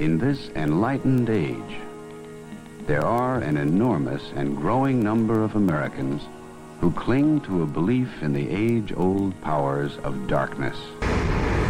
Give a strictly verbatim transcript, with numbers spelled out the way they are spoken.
In this enlightened age, there are an enormous and growing number of Americans who cling to a belief in the age-old powers of darkness.